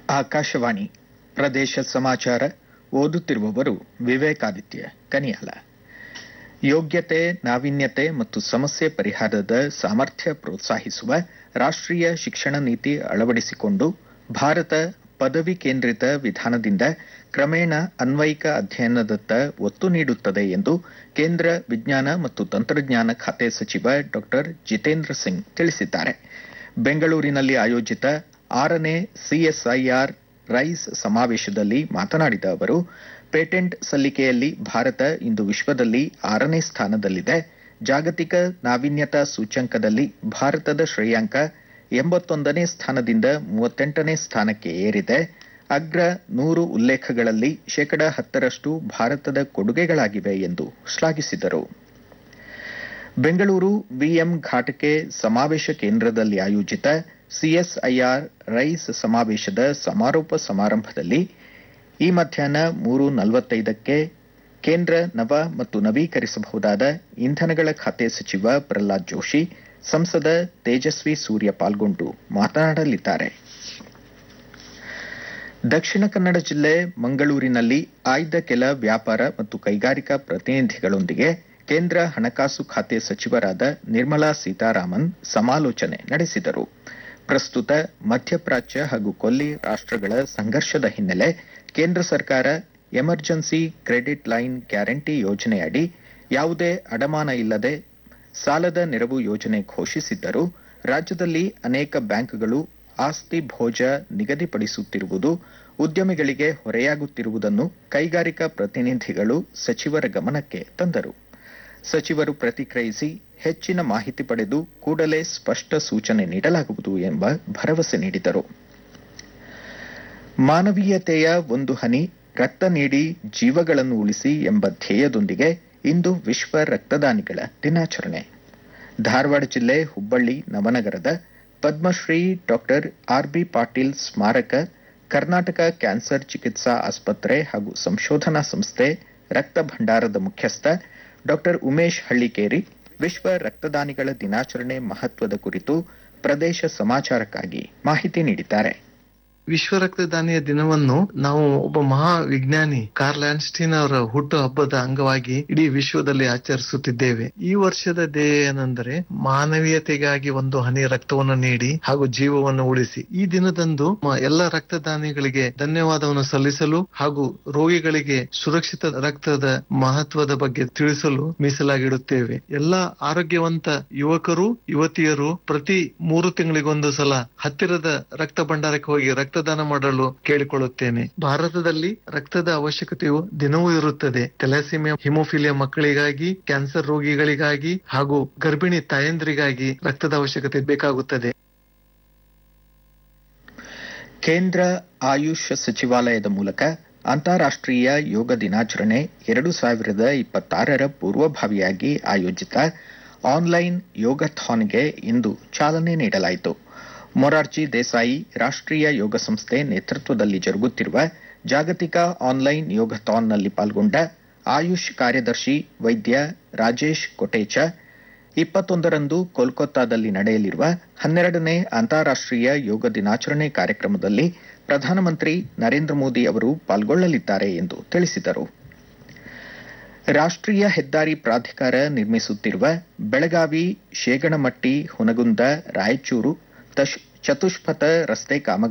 ಆಕಾಶವಾಣಿ ಪ್ರದೇಶ ಸಮಾಚಾರ ಓದುತ್ತಿರುವವರು ವಿವೇಕಾದಿತ್ಯ ಕನಿಯಾಲ. ಯೋಗ್ಯತೆ, ನಾವೀನ್ಯತೆ ಮತ್ತು ಸಮಸ್ಯೆ ಪರಿಹಾರದ ಸಾಮರ್ಥ್ಯ ಪ್ರೋತ್ಸಾಹಿಸುವ ರಾಷ್ಟ್ರೀಯ ಶಿಕ್ಷಣ ನೀತಿ ಅಳವಡಿಸಿಕೊಂಡು ಭಾರತ ಪದವಿ ಕೇಂದ್ರಿತ ವಿಧಾನದಿಂದ ಕ್ರಮೇಣ ಅನ್ವಯಿಕ ಅಧ್ಯಯನದತ್ತ ಒತ್ತು ನೀಡುತ್ತದೆ ಎಂದು ಕೇಂದ್ರ ವಿಜ್ಞಾನ ಮತ್ತು ತಂತ್ರಜ್ಞಾನ ಖಾತೆ ಸಚಿವ ಡಾ ಜಿತೇಂದ್ರ ಸಿಂಗ್ ತಿಳಿಸಿದ್ದಾರೆ. ಬೆಂಗಳೂರಿನಲ್ಲಿ ಆಯೋಜಿತ 6ನೇ ಸಿಎಸ್ಐಆರ್ ರೈಸ್ ಸಮಾವೇಶದಲ್ಲಿ ಮಾತನಾಡಿದ ಅವರು, ಪೇಟೆಂಟ್ ಸಲ್ಲಿಕೆಯಲ್ಲಿ ಭಾರತ ಇಂದು ವಿಶ್ವದಲ್ಲಿ 6ನೇ ಸ್ಥಾನದಲ್ಲಿದೆ. ಜಾಗತಿಕ ನಾವೀನ್ಯತಾ ಸೂಚ್ಯಂಕದಲ್ಲಿ ಭಾರತದ ಶ್ರೇಯಾಂಕ 81ನೇ ಸ್ಥಾನದಿಂದ 38ನೇ ಸ್ಥಾನಕ್ಕೆ ಏರಿದೆ. ಅಗ್ರ 100 ಉಲ್ಲೇಖಗಳಲ್ಲಿ 10% ಭಾರತದ ಕೊಡುಗೆಗಳಾಗಿವೆ ಎಂದು ಶ್ಲಾಘಿಸಿದರು. ಬೆಂಗಳೂರು ವಿಎಂ ಘಾಟಕೆ ಸಮಾವೇಶ ಕೇಂದ್ರದಲ್ಲಿ ಆಯೋಜಿತ ಸಿಎಸ್ಐಆರ್ ರೈಸ್ ಸಮಾವೇಶದ ಸಮಾರೋಪ ಸಮಾರಂಭದಲ್ಲಿ ಈ ಮಧ್ಯಾಹ್ನ 3:45ಕ್ಕೆ ಕೇಂದ್ರ ನವ ಮತ್ತು ನವೀಕರಿಸಬಹುದಾದ ಇಂಧನಗಳ ಖಾತೆ ಸಚಿವ ಪ್ರಹ್ಲಾದ್ ಜೋಶಿ, ಸಂಸದ ತೇಜಸ್ವಿ ಸೂರ್ಯ ಪಾಲ್ಗೊಂಡು ಮಾತನಾಡಲಿದ್ದಾರೆ. ದಕ್ಷಿಣ ಕನ್ನಡ ಜಿಲ್ಲೆ ಮಂಗಳೂರಿನಲ್ಲಿ ಆಯ್ದ ಕೆಲ ವ್ಯಾಪಾರ ಮತ್ತು ಕೈಗಾರಿಕಾ ಪ್ರತಿನಿಧಿಗಳೊಂದಿಗೆ ಕೇಂದ್ರ ಹಣಕಾಸು ಖಾತೆ ಸಚಿವರಾದ ನಿರ್ಮಲಾ ಸೀತಾರಾಮನ್ ಸಮಾಲೋಚನೆ ನಡೆಸಿದರು. ಪ್ರಸ್ತುತ ಮಧ್ಯಪ್ರಾಚ್ಯ ಹಾಗೂ ಕೊಲ್ಲಿ ರಾಷ್ಟ್ರಗಳ ಸಂಘರ್ಷದ ಹಿನ್ನೆಲೆ ಕೇಂದ್ರ ಸರ್ಕಾರ ಎಮರ್ಜೆನ್ಸಿ ಕ್ರೆಡಿಟ್ ಲೈನ್ ಗ್ಯಾರಂಟಿ ಯೋಜನೆಯಡಿ ಯಾವುದೇ ಅಡಮಾನ ಇಲ್ಲದೆ ಸಾಲದ ನೆರವು ಯೋಜನೆ ಘೋಷಿಸಿದ್ದರೂ ರಾಜ್ಯದಲ್ಲಿ ಅನೇಕ ಬ್ಯಾಂಕ್ಗಳು ಆಸ್ತಿ ಭೋಜ ನಿಗದಿಪಡಿಸುತ್ತಿರುವುದು ಉದ್ಯಮಿಗಳಿಗೆ ಹೊರೆಯಾಗುತ್ತಿರುವುದನ್ನು ಕೈಗಾರಿಕಾ ಪ್ರತಿನಿಧಿಗಳು ಸಚಿವರ ಗಮನಕ್ಕೆ ತಂದರು. ಸಚಿವರು ಪ್ರತಿಕ್ರಿಯಿಸಿ, ಹೆಚ್ಚಿನ ಮಾಹಿತಿ ಪಡೆದು ಕೂಡಲೇ ಸ್ಪಷ್ಟ ಸೂಚನೆ ನೀಡಲಾಗುವುದು ಎಂಬ ಭರವಸೆ ನೀಡಿದರು. ಮಾನವೀಯತೆಯ ಒಂದು ಹನಿ ರಕ್ತ ನೀಡಿ ಜೀವಗಳನ್ನು ಉಳಿಸಿ ಎಂಬ ಧ್ಯೇಯದೊಂದಿಗೆ ಇಂದು ವಿಶ್ವ ರಕ್ತದಾನಿಗಳ ದಿನಾಚರಣೆ. ಧಾರವಾಡ ಜಿಲ್ಲೆ ಹುಬ್ಬಳ್ಳಿ ನವನಗರದ ಪದ್ಮಶ್ರೀ ಡಾ ಆರ್.ಬಿ. ಪಾಟೀಲ್ ಸ್ಮಾರಕ ಕರ್ನಾಟಕ ಕ್ಯಾನ್ಸರ್ ಚಿಕಿತ್ಸಾ ಆಸ್ಪತ್ರೆ ಹಾಗೂ ಸಂಶೋಧನಾ ಸಂಸ್ಥೆ ರಕ್ತ ಭಂಡಾರದ ಮುಖ್ಯಸ್ಥ ಡಾ ಉಮೇಶ್ ಹಳ್ಳಿಕೇರಿ ವಿಶ್ವ ರಕ್ತದಾನಿಗಳ ದಿನಾಚರಣೆ ಮಹತ್ವದ ಕುರಿತು ಪ್ರದೇಶ ಸಮಾಚಾರಕ್ಕಾಗಿ ಮಾಹಿತಿ ನೀಡಿದ್ದಾರೆ. ವಿಶ್ವ ರಕ್ತದಾನಿಯ ದಿನವನ್ನು ನಾವು ಒಬ್ಬ ಮಹಾ ವಿಜ್ಞಾನಿ ಕಾರ್ಲ್ ಆನ್ಸ್ಟೀನ್ ಅವರ ಹುಟ್ಟು ಹಬ್ಬದ ಅಂಗವಾಗಿ ಇಡೀ ವಿಶ್ವದಲ್ಲಿ ಆಚರಿಸುತ್ತಿದ್ದೇವೆ. ಈ ವರ್ಷದ ಧ್ಯೇಯ ಏನೆಂದರೆ ಮಾನವೀಯತೆಗಾಗಿ ಒಂದು ಹನಿ ರಕ್ತವನ್ನು ನೀಡಿ ಹಾಗೂ ಜೀವವನ್ನು ಉಳಿಸಿ. ಈ ದಿನದಂದು ಎಲ್ಲ ರಕ್ತದಾನಿಗಳಿಗೆ ಧನ್ಯವಾದವನ್ನು ಸಲ್ಲಿಸಲು ಹಾಗೂ ರೋಗಿಗಳಿಗೆ ಸುರಕ್ಷಿತ ರಕ್ತದ ಮಹತ್ವದ ಬಗ್ಗೆ ತಿಳಿಸಲು ಮೀಸಲಾಗಿಡುತ್ತೇವೆ. ಎಲ್ಲ ಆರೋಗ್ಯವಂತ ಯುವಕರು ಯುವತಿಯರು ಪ್ರತಿ 3 ತಿಂಗಳಿಗೊಂದು ಸಲ ಹತ್ತಿರದ ರಕ್ತ ಭಂಡಾರಕ್ಕೆ ಹೋಗಿ ರಕ್ತದಾನ ಮಾಡಲು ಕೇಳಿಕೊಳ್ಳುತ್ತೇನೆ. ಭಾರತದಲ್ಲಿ ರಕ್ತದ ಅವಶ್ಯಕತೆಯು ದಿನವೂ ಇರುತ್ತದೆ. ಥೆಲಾಸಿಮಿಯಾ, ಹಿಮೋಫಿಲಿಯಾ ಮಕ್ಕಳಿಗಾಗಿ, ಕ್ಯಾನ್ಸರ್ ರೋಗಿಗಳಿಗಾಗಿ ಹಾಗೂ ಗರ್ಭಿಣಿ ತಾಯಂದ್ರಿಗಾಗಿ ರಕ್ತದ ಅವಶ್ಯಕತೆ ಬೇಕಾಗುತ್ತದೆ. ಕೇಂದ್ರ ಆಯುಷ್ ಸಚಿವಾಲಯದ ಮೂಲಕ ಅಂತಾರಾಷ್ಟ್ರೀಯ ಯೋಗ ದಿನಾಚರಣೆ 2026ರ ಪೂರ್ವಭಾವಿಯಾಗಿ ಆಯೋಜಿತ ಆನ್ಲೈನ್ ಯೋಗಥಾನ್ಗೆ ಇಂದು ಚಾಲನೆ ನೀಡಲಾಯಿತು. ಮೊರಾರ್ಜಿ ದೇಸಾಯಿ ರಾಷ್ಟ್ರೀಯ ಯೋಗ ಸಂಸ್ಥೆ ನೇತೃತ್ವದಲ್ಲಿ ಜರುಗುತ್ತಿರುವ ಜಾಗತಿಕ ಆನ್ಲೈನ್ ಯೋಗಥಾನ್ನಲ್ಲಿ ಪಾಲ್ಗೊಂಡ ಆಯುಷ್ ಕಾರ್ಯದರ್ಶಿ ವೈದ್ಯ ರಾಜೇಶ್ ಕೊಟೇಚಾ 21ರಂದು ಕೋಲ್ಕತ್ತಾದಲ್ಲಿ ನಡೆಯಲಿರುವ 12ನೇ ಅಂತಾರಾಷ್ಟ್ರೀಯ ಯೋಗ ದಿನಾಚರಣೆ ಕಾರ್ಯಕ್ರಮದಲ್ಲಿ ಪ್ರಧಾನಮಂತ್ರಿ ನರೇಂದ್ರ ಮೋದಿ ಅವರು ಪಾಲ್ಗೊಳ್ಳಲಿದ್ದಾರೆ ಎಂದು ತಿಳಿಸಿದರು. ರಾಷ್ಟ್ರೀಯ ಹೆದ್ದಾರಿ ಪ್ರಾಧಿಕಾರ ನಿರ್ಮಿಸುತ್ತಿರುವ ಬೆಳಗಾವಿ, ಶೇಗಣಮಟ್ಟಿ, ಹುನಗುಂದ, ರಾಯಚೂರು ಚತುಷ್ಪಥ ರಸ್ತೆ ಕಾಮಗಾರಿ